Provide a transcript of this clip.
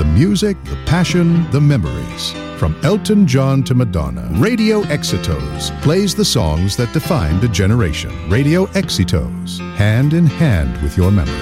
The music, the passion, the memories. From Elton John to Madonna, Radio Exitos plays the songs that defined a generation. Radio Exitos, hand in hand with your memory.